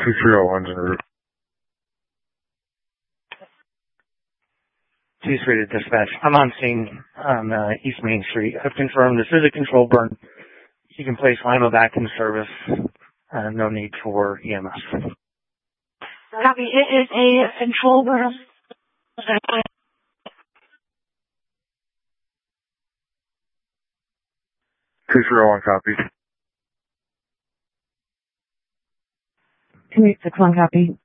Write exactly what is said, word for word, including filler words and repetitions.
two three oh one's en route. two three to dispatch. I'm on scene on uh, East Main Street. I've confirmed this is a control burn. You can place Lima back in service. Uh, no need for E M S. Copy. It is a control burn. two three oh one, copy. two eight six one, copy.